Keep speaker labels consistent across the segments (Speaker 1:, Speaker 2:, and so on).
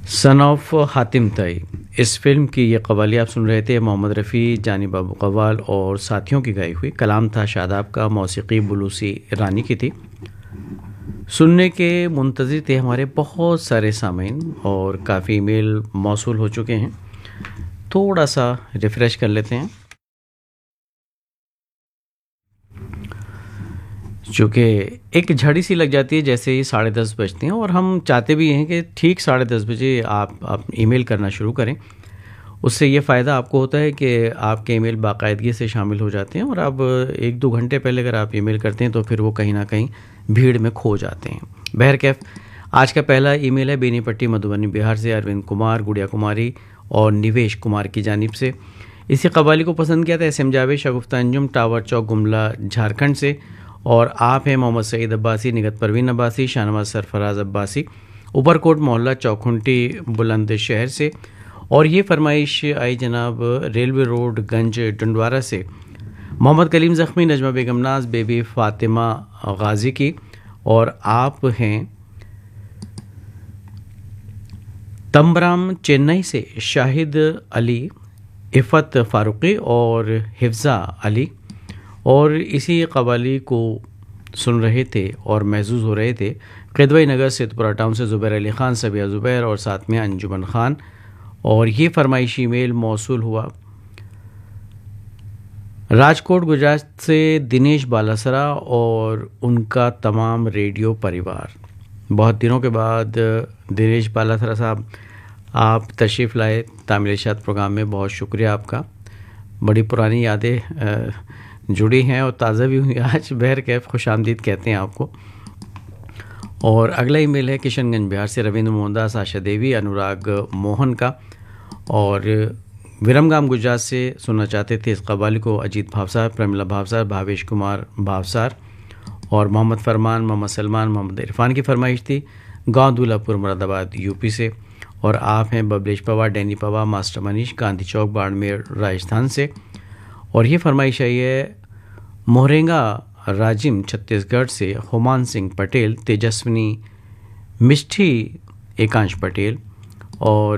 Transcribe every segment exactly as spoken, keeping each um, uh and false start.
Speaker 1: Son of Hatim तई, इस film की ये कव्वाली आप सुन रहे थे मोहम्मद रफ़ी, जानी बाबू कव्वाल और साथियों की गाई हुई। कलाम था शादाब का, मौसीकी बुलूसी रानी की थी। सुनने के मुंतज़िर थे हमारे बहुत सारे सामीन और काफ़ी ईमेल मौसूल हो चुके हैं। थोड़ा सा रिफ़्रेश कर लेते हैं। चूँकि एक झड़ी सी लग जाती है जैसे ही साढ़े दस बजते हैं, और हम चाहते भी हैं कि ठीक साढ़े दस बजे आप आप ईमेल करना शुरू करें। उससे ये फ़ायदा आपको होता है कि आपके ईमेल बाकायदगी से शामिल हो जाते हैं, और अब एक दो घंटे पहले अगर आप ईमेल करते हैं तो फिर वो कहीं ना कहीं भीड़ में खो जाते हैं। बहरकैफ, आज का पहला ईमेल है बेनीपट्टी मधुबनी बिहार से अरविंद कुमार, गुड़िया कुमारी और निवेश कुमार की जानिब से। इसी कव्वाली को पसंद किया था एस एम जावेद, शगुफ्ता अंजुम, टावर चौक, गुमला, झारखंड से। और आप हैं मोहम्मद सईद अब्बासी, निगत परवीन अब्बासी, शाहनवाज सरफराज अब्बासी, ऊपरकोट मोहल्ला चौखुंटी बुलंदशहर से। और ये फरमाइश आई जनाब रेलवे रोड गंज डंडवारा से मोहम्मद कलीम ज़ख्मी, नजमा बेगम नाज, बेबी फ़ातिमा गाजी की। और आप हैं तंबराम चेन्नई से शाहिद अली, इफ़त फ़ारूक़ी और हिफ्ज़ा अली। और इसी कव्वाली को सुन रहे थे और महसूस हो रहे थे क़िदवाई नगर सिद्धपुरा टाउन से ज़ुबैर अली ख़ान, सबिया ज़ुबैर और साथ में अंजुमन ख़ान। और ये फरमाइशी मेल मौसूल हुआ राजकोट गुजरात से दिनेश बालासरा और उनका तमाम रेडियो परिवार। बहुत दिनों के बाद दिनेश बालासरा साहब आप तशरीफ़ लाए तामिल इरशाद प्रोग्राम में, बहुत शुक्रिया आपका। बड़ी पुरानी यादें जुड़ी हैं और ताज़ा भी हुई आज। बहरकैफ खुशामदीद कहते हैं आपको। और अगला ईमेल है किशनगंज बिहार से रविंद्र मोहनदास, आशा देवी, अनुराग मोहन का। और विरमगाम गुजरात से सुनना चाहते थे इस कव्वाली को अजीत भावसार, प्रमिला भावसार, भावेश कुमार भावसार और मोहम्मद फरमान, मोहम्मद सलमान, मोहम्मद इरफान की फरमाइश थी। गाँव दूल्हापुर मुरादाबाद यूपी से। और आप हैं बबलेश पवार, डैनी पवार, मास्टर मनीष, गांधी चौक, बाड़मेर राजस्थान से। और ये फरमाइश आई है मोहरेंगा राजिम छत्तीसगढ़ से हुमान सिंह पटेल, तेजस्विनी मिष्ठी, एकांश पटेल और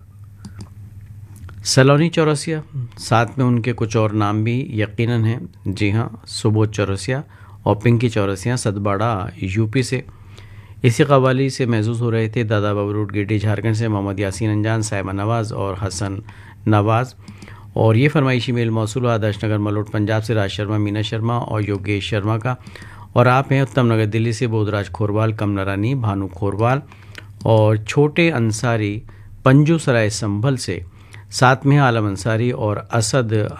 Speaker 1: सलोनी चौरसिया। साथ में उनके कुछ और नाम भी यकीनन हैं। जी हाँ, सुबोध चौरसिया और पिंकी चौरसिया, सदबाड़ा यूपी से। इसी कव्वाली से महसूस हो रहे थे दादा बाबू रोड गिड्डी झारखंड से मोहम्मद यासीन अंजान, साइमा नवाज़ और हसन नवाज़। और ये फरमाइशी मेल मौसूल आदर्श नगर मलोट पंजाब से राज शर्मा, मीना शर्मा और योगेश शर्मा का। और आप हैं उत्तम नगर दिल्ली से बोधराज खोरवाल, कमला रानी, भानु खोरवाल और छोटे अंसारी पंजू सराय संभल से। साथ में आलम अंसारी और असद